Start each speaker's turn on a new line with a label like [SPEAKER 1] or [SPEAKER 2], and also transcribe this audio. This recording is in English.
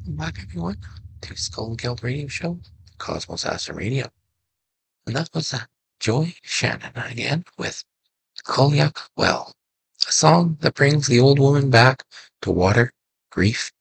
[SPEAKER 1] Back, everyone, to Skull and Guild Radio Show, Cosmos Acid Radio. And that was Joy Shannon again with Kolyak Well, a song that brings the old woman back to water, grief,